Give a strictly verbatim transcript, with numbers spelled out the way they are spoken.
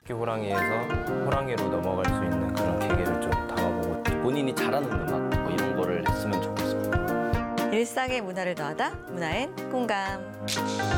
새끼 호랑이에서 호랑이로 넘어갈 수 있는 그런 계기를 좀 담아보고 본인이 잘하는 음악 뭐 이런 거를 했으면 좋겠습니다. 일상의 문화를 더하다 문화엔 공감.